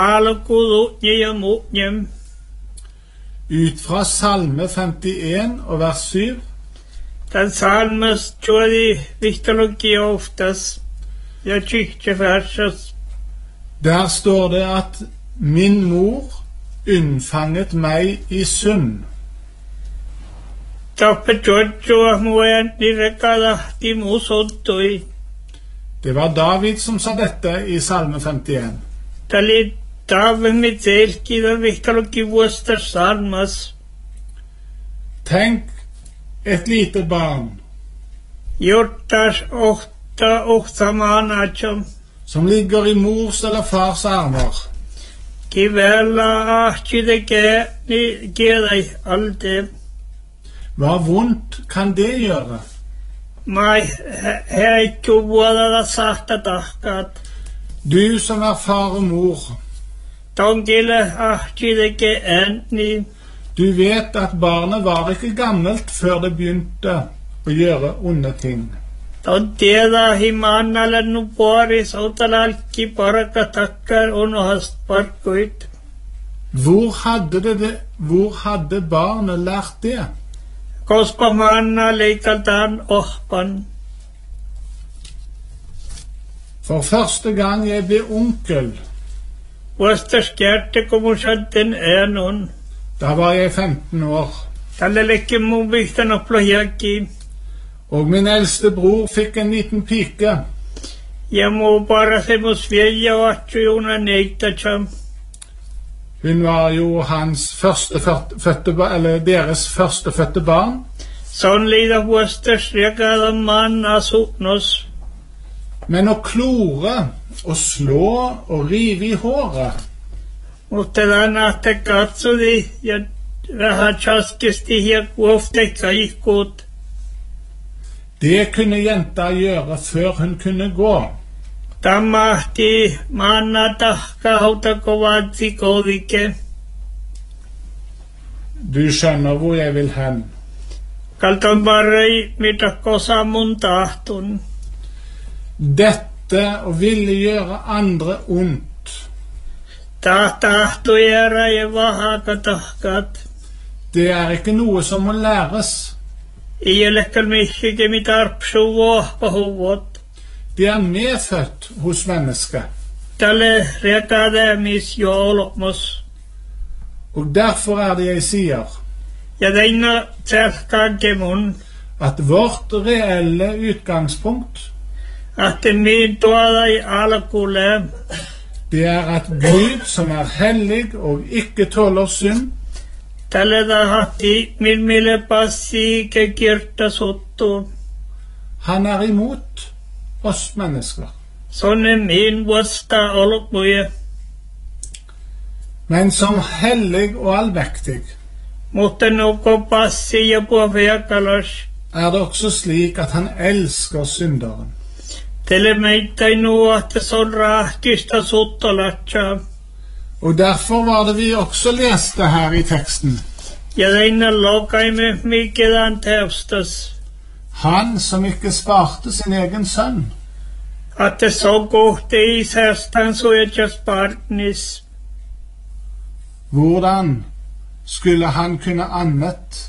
Ut fra Salme 51 og vers 7. Den salmen står i Viktorologi oftast. Jag tyckte verset. Der står det at min mor unnfanget meg i synd. Det var David som sa dette i Salme 51. Tenk et lite barn som ligger i mors eller fars armer. Hva vondt kan det gjøre? Du som er far og mor, du vet at barnet var ikke gammelt før det begynte å gjøre onde ting. Hvor hadde barnet lært det? For første gang jeg ble onkel, da var jeg 15 år. Og min eldste bror fikk en liten pike. Hun var jo hans deres førstefødte barn. Men å klore og slå og rive i håret, det kunne jenta gjøre før hun kunne gå. Du skjønner hvor jeg vil hen. Dette å ville gjøre andre ondt, det er ikke noe som må læres. Det er medfødt hos mennesket. Og derfor er det jeg sier at vårt reelle utgangspunkt, det er at Gud som er hellig og ikke tåler synd, han er imot oss mennesker. Men som hellig og allmektig er det også slik at han elsker synderen. Og derfor var det vi også leste her i teksten. Han som ikke sparte sin egen sønn. Hvordan skulle han kunne annet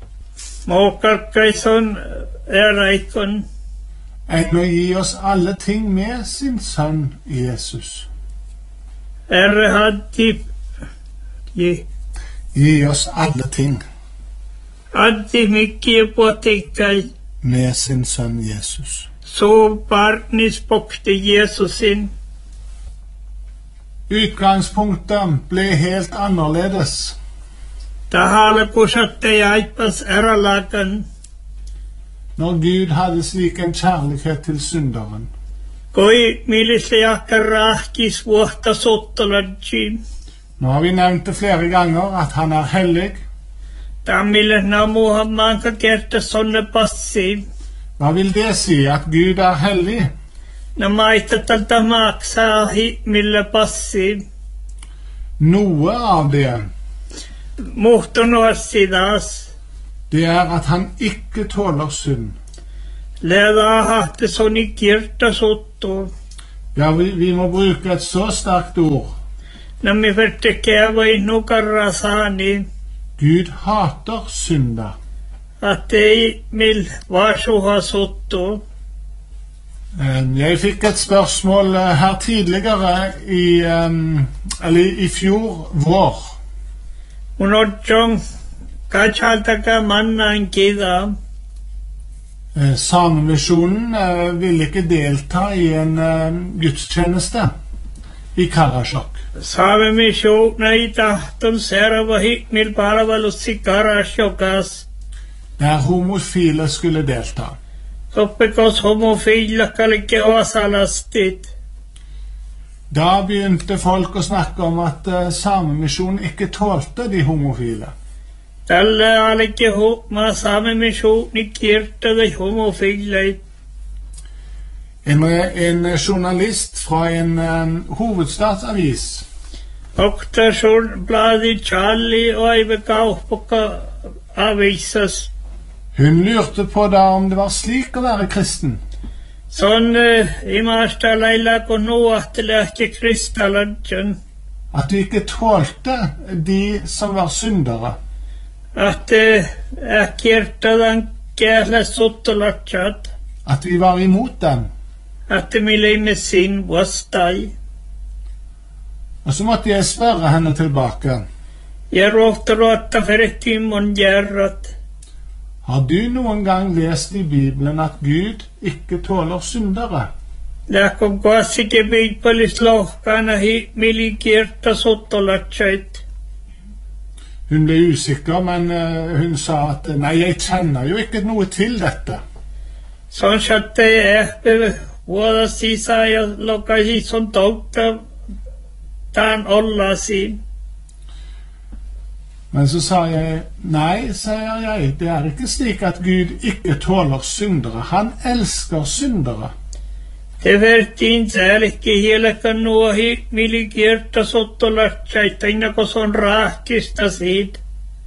enn å gi oss alle ting med sin sønn Jesus? Gi oss alle ting med sin sønn Jesus. Utgangspunktet ble helt annerledes. Når Gud hadde slik en kjærlighet til synderen. Nå har vi nevnt det flere ganger at han er hellig. Hva vil det si at Gud er hellig? Noe av det, det er at han ikke tåler synd. Ja, vi må bruke et så sterkt ord. Nami vertekeva inukarrasani. Gud hater synder. Att ei mil vasuha suttu. Jeg fikk et spørsmål her tidligere i fjor vår. Unodjong kachaltaka mannan kida. Samemisjonen ville ikke delta i en gudstjeneste i Karasjok. Samemissionen i tahton serava hikmil palvelussa Karasjokas. Der homofile skulle delta. Soppikos homofila kalike osalastit. Da begynte folk å snakke om at Samemisjonen ikke tålte de homofile. Tälle alike hukma Samemissionen kirtade homofilait. En journalist fra en hovedstadsavis. Oktasjonbladet Charlie og Eibekauppokka avisas. Hun lurte på da om det var slik å være kristen. Sånn i marstaleila konu atteleke kristaladjen. At du ikke tålte de som var syndere. At kirtadan kjærle sottolatjat. At vi var imot dem. At vi med sin vastai. Og så måtte jeg spørre henne tilbake. Jeg råkte råta for et timon gjerrat. Har du noen gang lest i Bibelen at Gud ikke tåler syndere? Läkon kuassike piippalis lohkana milikirta sottolatjait. Hun ble usikker, men hun sa at nei, jeg kjenner jo ikke noe til dette. Sånn satte jeg vuoda sisään ja lokasi son toukta tämän olla siinä. Men så sa jeg, nei, sier jeg, det er ikke slik at Gud ikke tåler syndere. Han elsker syndere. Det vertiin säällikki hielekan nuo milikirta sottolatjaita innako son raakista siitä.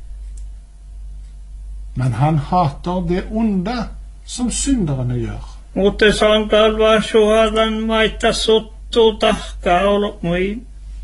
Men han hater det onde som synderne gjør. Mutta son kalvaa suhadan maita sottu tahkaa olmui.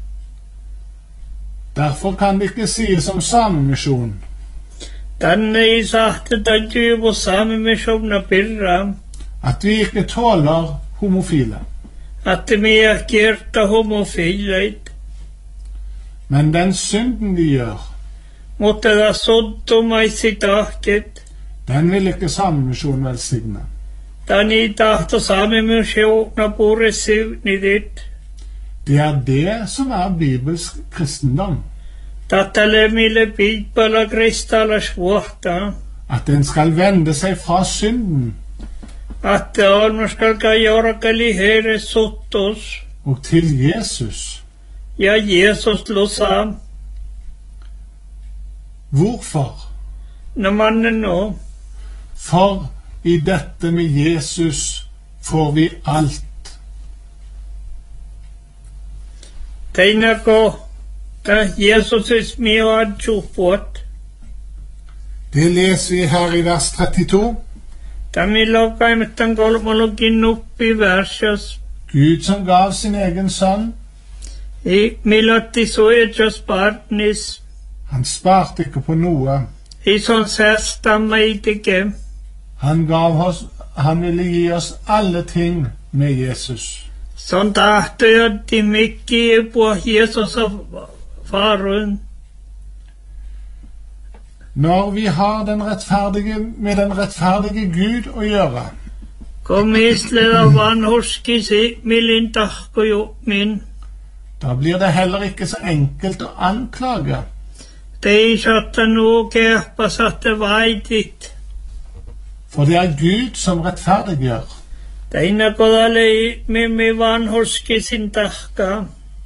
Derfor kan det ikke sies om Samemisjonen. Tänne ei sahte täytyy på Samemissionen pirra. At vi ikke tåler homofile. Att vi är kirta homofileit. Men den synden de gjør, Mutta det sottumaisi tahket. den vil ikke Samemisjonen velsigne. Tän ei tahto Samemissionen puressivnidit. Det er det som er bibelsk kristendom. Tattale mille piippala kristallas vuohtaa. At den skal vende seg fra synden Att almaskalka jorkali heire sottos. og til Jesus. Ja Jesus losa. Hvorfor? När mannen nå. For i dette med Jesus får vi alt. Teinako ta Jesus mio adjupuot. Det leser vi her i vers 32. Tamilokaimettan kolmolokin nuppi versjas. Gud som gav sin egen sønn, I milatti suejas partnis. han sparte ikke på noe. I son sesta meitike. Han ville gi oss alle ting med Jesus. Son tahtojatti mikki på Jesus av farun. Når vi har med den rettferdige Gud å gjøre, Kom isleda vanhorskisi milin tahkoju min. da blir det heller ikke så enkelt å anklage. Tei satta nu kehpas atte vaitit. For det er Gud som rettferdiggjør. Teina kodale mimi vanhorskisin tahka.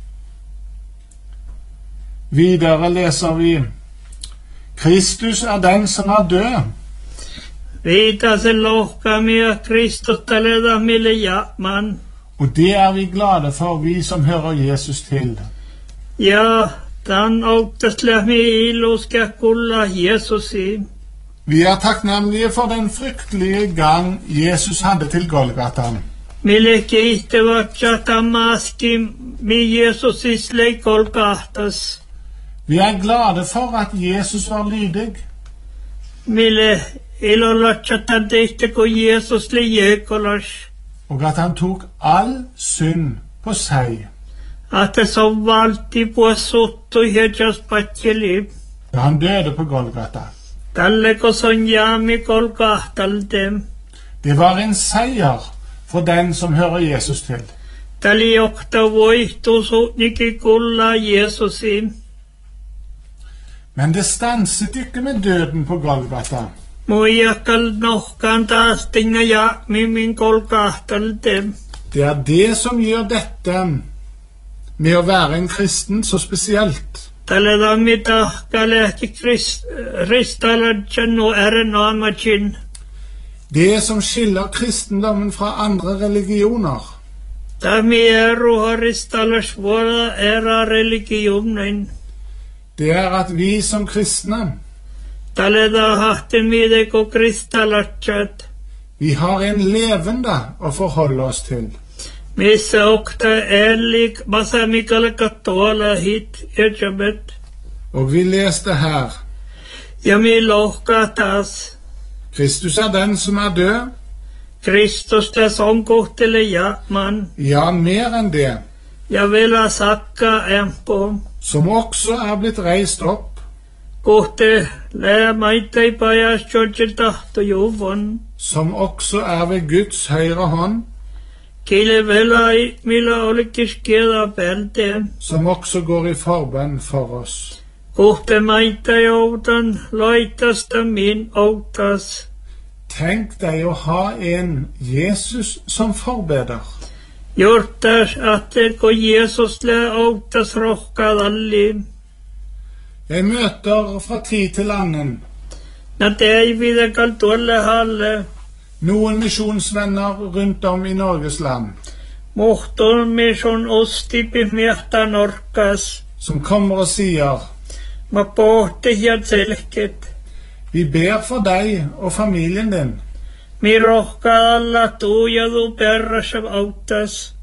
Videre leser vi: Kristus er den som er død, Vita se lohkamia Kristus taleda mille jaman. og det er vi glade for, vi som hører Jesus til. Ja, tan oktaslähmi iluska kulla Jesusi. Vi er takknemlige for den fryktelige gang Jesus hadde til Golgata. Mille kiittävät tamaskin mi Jesus isle Golgatas. Vi glade for at Jesus var lydig, Mille ilollatsatan teistä kun Jesus le jekolas. og at han tok all synd på seg, Att det som valti på sotto hedjas patjeli. da han døde på Golgata. Tälle kun son jami Golgataltem. Det var en seier for den som hører Jesus til. Tälle jokta voihtu suutniki kulla Jesusin. Men det stanset ikke med døden på Golgata. Muijakal nohkaan taas tinga ja mimin Golgataltem. Det er det som gjør dette med å være en kristen så spesielt. Tälle tammita kalehti ristaladjan no ärenaamatjin. Det som skiller kristendommen fra andre religioner, Tammi har ristalas vuoda era religionen. det er at vi som kristne, Tälle tahti mideko kristalatjat. vi har en levende å forholde oss til. Missä okta ellik masamikale katola hit ejabet. Og vi leste her, Ja mi lohka taas. Kristus er den som er død, Kristus täs on kohtele man. ja, mer enn det, Ja vielä sakka empo. som også er blitt reist opp, Kohte lää maitai pajas Georgil tahto juvon. som også er ved Guds høyre hånd, Kile velai millä olikis kiela pelte. som også går i forbønn for oss. Kohte maitai outan loitasta min outas. Tenk deg å ha en Jesus som forbeder. Jortas att ko Jesus le outas rohkadalli. Jeg møter fra tid til annen Nat ei videkal tuolle halle. noen misjonsvenner rundt om i Norges land, Muhton mission ostipi miehtä norkas. som kommer og sier, Ma pohti hiat selket. vi ber for deg og familien din. Mi rohkadalla tuujadu perras outas.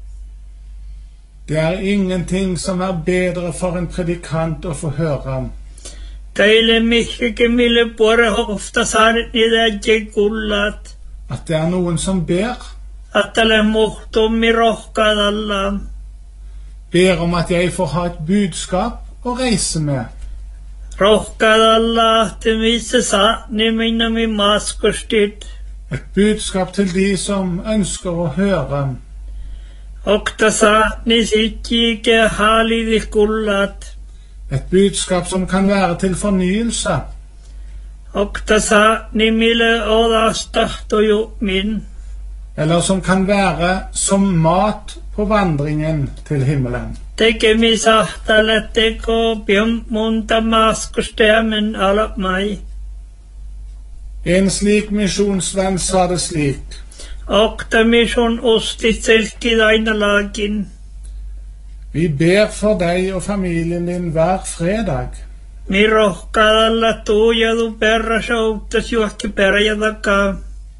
Det er ingenting som er bedre for en predikant å få høre Teille mihke mille pore ofta saaret niitä kullat. at det er noen som ber Attale muhton mi rohkadalla. om at jeg får ha et budskap å reise med. Rohkadalla ahti missä saatni minna mi maskostit. Et budskap til de som ønsker å høre. Okta saatni sitjike halidi kullat. Et budskap som kan være til fornyelse. Okta saatni mille odastahtoju min. Eller som kan være som mat på vandringen til himmelen. Tekemi sahtalle teko piammunta maskosteamen alap mai. En slik misjonsvenn sa det slik: Okta mission ostit selkidaina lagin. vi ber for deg og familien din hver fredag. Mi rohkadalla tuujadu perras outas juokki perjadaka.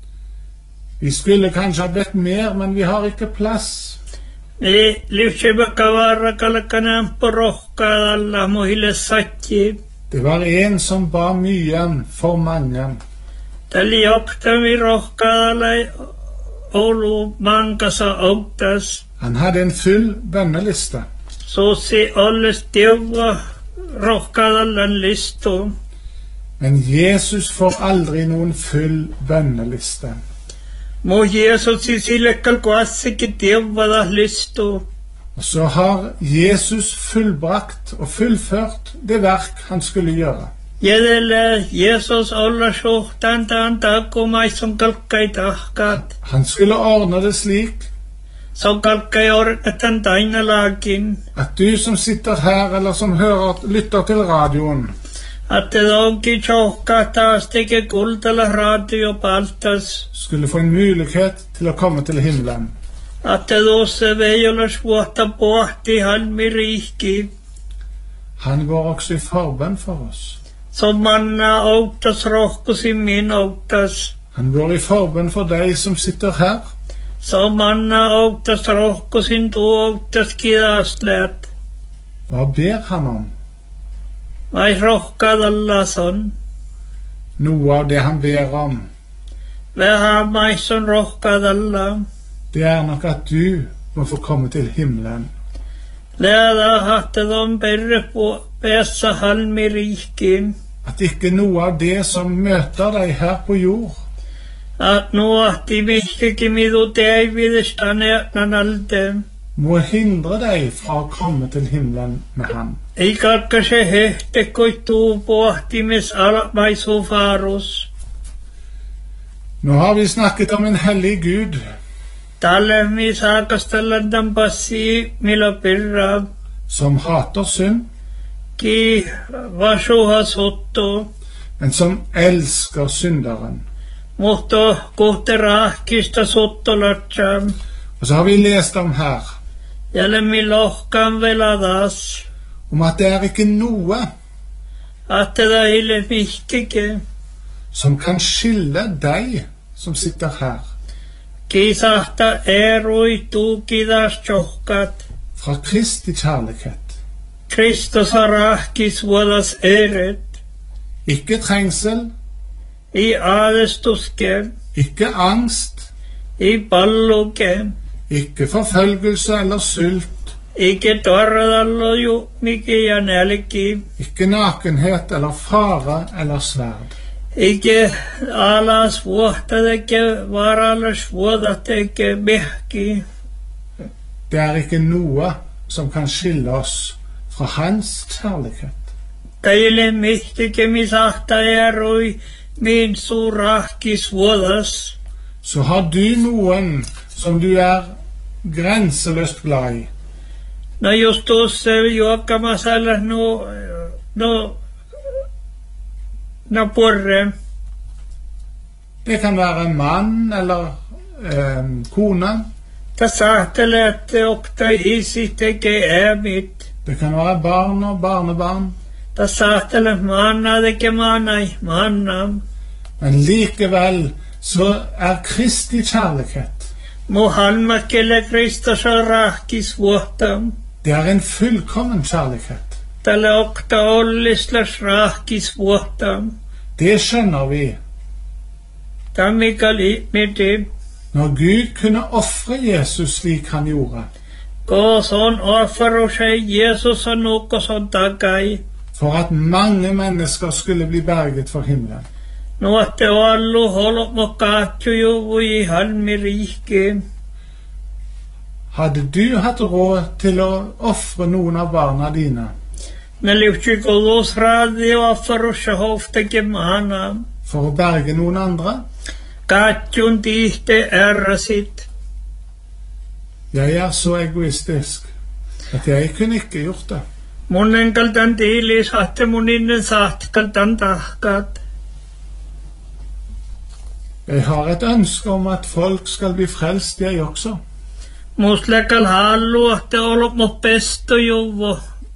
Vi skulle kanskje ha bedt mer, men vi har ikke plass. Mi livsibakavarra kalakanan på rohkadalla muhille satji. Det var en som ba mye for mange. Täli okta mi rohkadalla olu mankasa outas. Han hadde en full bønneliste. Susi olles tiuva rohkadallan listo. Men Jesus får aldri noen full bønneliste. Mo Jesus isilekkal kuassikin tiuvada listo. Og så har Jesus fullbrakt og fullført det verk han skulle gjøre. Jedelle Jesus olla suhtaan takumaisun kalkkai tahkat. Han skulle ordne det slik Som kalkkai orkatan taina laakin. at du som sitter her, eller som lytter til radioen, Att det onkin tjohkaa taas teke kultalla radio paltas. skulle få en mulighet til å komme til himmelen. Att det tuossa veijolas vuotta pohti halmi riihki. Han går også i forbønn for oss. Som manna outas rohkusin min outas. Han går i forbønn for deg som sitter her, Samanna auttas rohkosin tuottas kidasleat. Hva ber han om? Vai rohkadalla son. Noe av det han ber om, Vähän maison rohkadalla. det er nok at du må få komme til himmelen. Läda hatte de berre på päässä halmi riikiin. At ikke noe av det som møter deg her på jord, At nuohti vihtikin midu teividestä neetnan alte. må hindre deg fra å komme til himmelen med han. Ei kalkka se hehte koittuu pohtimis almaisu farus. Nå har vi snakket om en hellig Gud, Talemi saakastellan passi mila pirra. som hater synd, Ki vasuha sotto. men som elsker synderen. Mutta kohte rahkista sottolatsa. Og så har vi lest om her, Jälmi lohkan veladas. om at det er ikke noe Atteda ille mihtike. som kan skille deg som sitter her, Kisahta erui tuukidas tjohkat. fra Kristi kjærlighet. Kristus har rahkis vuodas eret. Ikke trengsel, I adestuske. ikke angst, I palluke. ikke forfølgelse eller sult, Ikke torradallo juhmiki ja nälki. ikke nakenhet eller fare eller sverd. Ikke alas vuohtadeke varalas vuodateke mehki. Det er ikke noe som kan skille oss fra hans kjærlighet. Teille mihtike misahta erui min surahkis vuodas. Så har du noen som du er grenseløst glad i. No just tuossa juokkamasalla no porre. Det kan være en mann eller kone. Ta saattelee, että okta isi tekee ämit. Det kan være barn og barnebarn. Ta saattelee manna tekee manna. Men likevel så er Kristi kjærlighet, Muhammadkelle Kristus on rahkis vuotam. det er en fullkommen kjærlighet. Tälle okta ollislas rahkis vuotam. Det skjønner vi Tammikali miti. når Gud kunne offre Jesus slik han gjorde, Koos on offerusei Jesus on nukkos on takai. for at mange mennesker skulle bli berget for himmelen. Nuotte ollu holmo kaatjujuvui halmi riikiin. Hadde du hatt råd til å offre noen av barna dine Ne liutsikolus radio offerussa hoftake maana. for å berge noen andre? Kaatjun tihte ärrasit. Jeg er så egoistisk at jeg kunne ikke gjort det. Munnen kaltan tiili sahte muninen saht kaltan tahkat. Jeg har et ønske om at folk skal bli frelst, jeg også. Muslekal hallu ahte olop mo pesto juvo.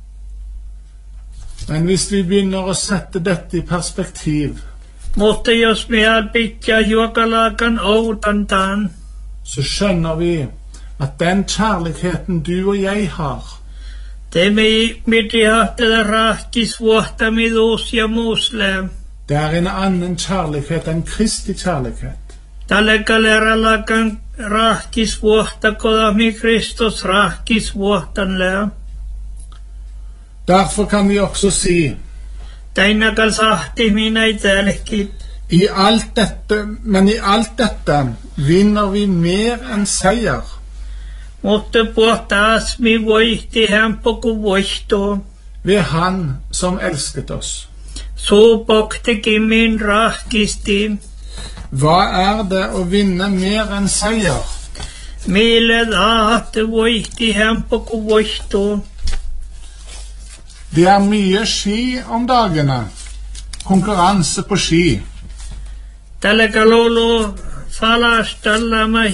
Men hvis vi begynner å sette dette i perspektiv, Mutta jos mial pitkä juokalakan outantaan. så skjønner vi at den kjærligheten du og jeg har, Temi miti hahtela rahkis vuohtamiduus ja musle. det er en annen kjærlighet enn Kristi kjærlighet. Tälle kaleralakan rahkis vuohtakodami Kristus rahkis vuohtanlea. Derfor kan vi også si, Täinakal sahti minä itälkit. men i alt dette vinner vi mer enn seier Mutta puhtaas mi voihti hämpoku voihto. ved han som elsket oss. Suupoktikin min rahkisti. Hva er det å vinne mer enn seier? Mille dahte voihti hämpoku voihto. Det er mye ski om dagene. Konkurranse på ski. Tälle kalulu falastalla mä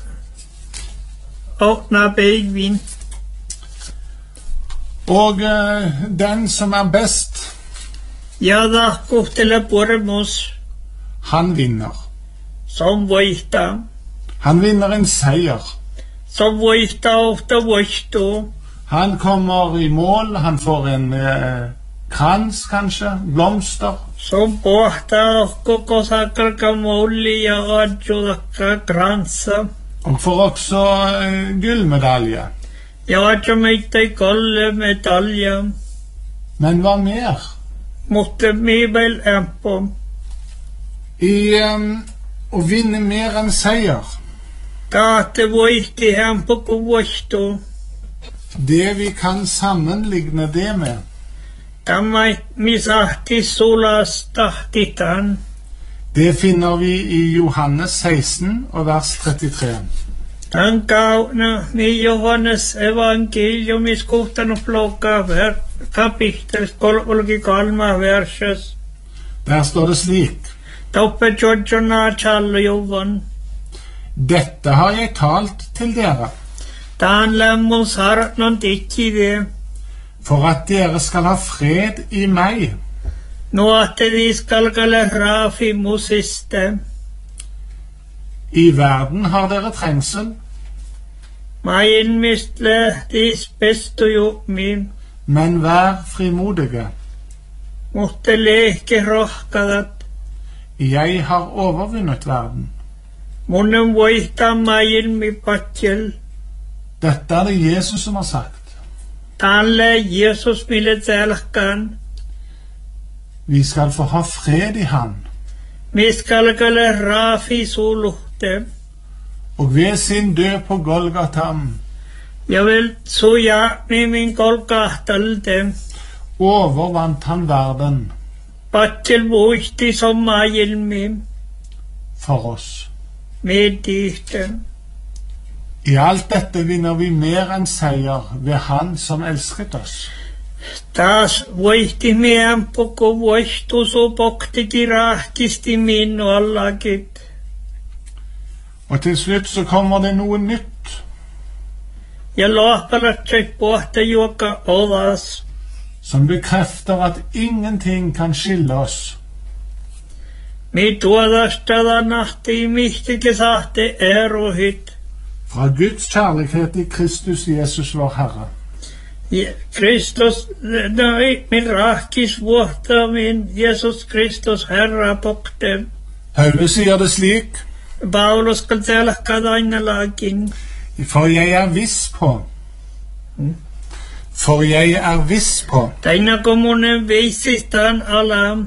åkna peivin. Og den som er best, Ja tahkuhtele pormus. han vinner. Som voihtaa. Han vinner en seier. Så voita ofta voito. Han kommer i mål, han får en krans kanskje, blomster. Så båta koko sakar kamoli ja adjo dakka kransa. Og får også gullmedalje. Ja adjo meita I kolle medalja. Men hva mer? Måtte mi vel empo. Å vinne mer enn seier. Taate voiti hempo ku voito. Det vi kan sammenligne det med. Tämä misahti sulastahtitan. Det finner vi I Johannes 16 og vers 33. Tämän kauna mi Johannes evankeliumis kuhtanut loka kapittelis 33 verses. Der står det slik. Toppe Georgiana Chaljovan. Dette har jeg talt til dere, Tämän lämmos hartnon tikkive. for at dere skal ha fred I meg. Nuotte viskalkale rafi musiste. I verden har dere trengsel, Main mistle tis bestu jukmi. men vær frimodige. Mutta lehke rohkadat. Jeg har overvunnet verden. Munnen voihtaa main mi patjel. Dette det Jesus som har sagt. Tälle Jesus mille tälkkaan. Vi skal få ha fred I han, Miskalkale rafi suluhte. og ved sin død på Golgata Ja vil suja min kolkahtalte. overvant han verden Patjel vuihti som mailmi. for oss. Medihte. I alt dette vinner vi mer enn seier ved han som elsket oss. Taas voihti meidän poko voihtu su poktikin rahkisti minnu allakit. Og til slutt så kommer det noe nytt, Ja lohpalatsek pohta juoka odas. som bekrefter at ingenting kan skille oss. Mi tuodastada nahti mihtikin sahte erohit. Fra Guds kjærlighet I Kristus Jesus vår Herre. Kristus, min rahkis vuotta min Jesus Kristus Herra pokte. Paulus sier det slik, Paulus skal telkka aina lakin. for jeg viss på. For jeg viss på. Taina kommunen veisistan alam.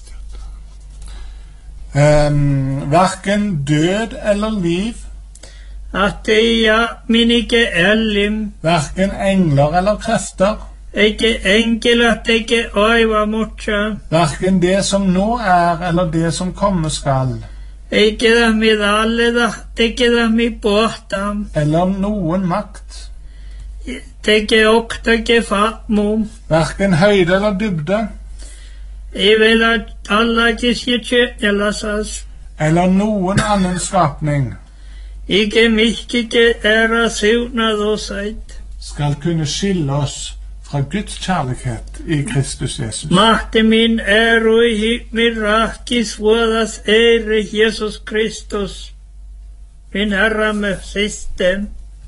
Hverken død eller liv, At ja minike ellim. hverken engler eller krefter, Eikä enkelat eikä aiva mutsa. hverken det som nå eller det som komme skal, Eikä mi dalleda tekee mi pohtam. eller noen makt, Tekee oktake fatmum. hverken høyde eller dybde, Ei vielä allakis ja tjöttelasas. eller noen annen skapning, Eikä mihkike ära siunadosait. skal kunne skille oss fra Guds kjærlighet I Kristus Jesus. Mahti min äruihi min rahkis vuodas eri Jesus Kristus. Min Herramme siste.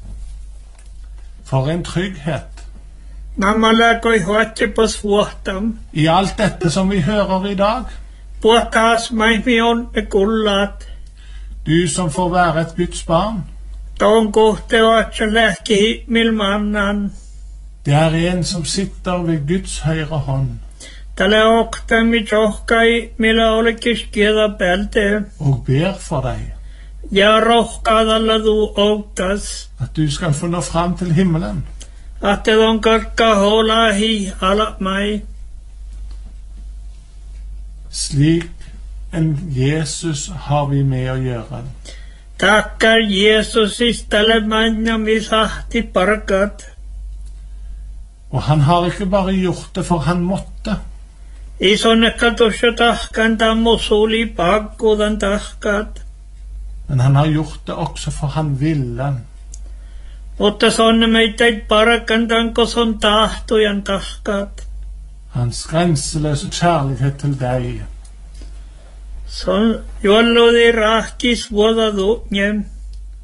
For en trygghet Nämä läkoi huottipos vuotam. I alt dette som vi hører I dag. Puhtaas maihmi on kullat. Du som får være et Guds barn, Tuon kuhtevatsa lähki milmannan. det en som sitter ved Guds høyre hånd Tälle oktami tjohkai millä olikis kieda pälte. og ber for deg Ja rohkaadalla tuu outas. at du skal få nå fram til himmelen. Att det on karkka holahi ala mai. Slik en Jesus har vi med å gjøre. Takkar Jesus istället manna misahti parkat. Og han har ikke bare gjort det for han måtte, Isonnekka tuossa tahkan tammosuli pakkuutan tahkat. men han har gjort det også for han ville. Mutta sonne meitä parakan tankos on tahtojan tahkat. Hans grenseløse kjærlighet til deg. Son jollodi rahkis vuoda dugnjem.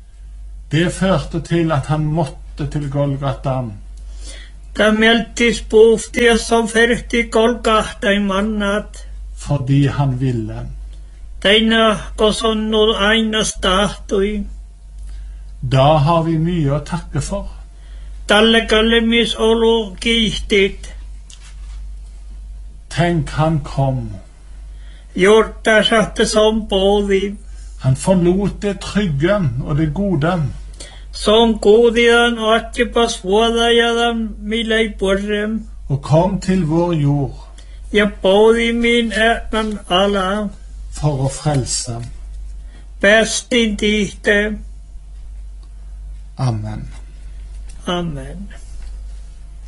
Det førte til at han måtte til Golgata. Det meldtes på det som førte til Golgata i mannat. Fordi han ville. Teina koson no aina statui. Da har vi mye å takke for. Tälle kallemis olo kiihtit. Tenk, han kom. Jorta satte som bådi. Han forlot det trygge og det gode. Som kodian og atjepas vuodajadan milei porrem. Og kom til vår jord. Ja bådi min ätnan ala. For å frelse. Päästin tihte. Amen. Amen.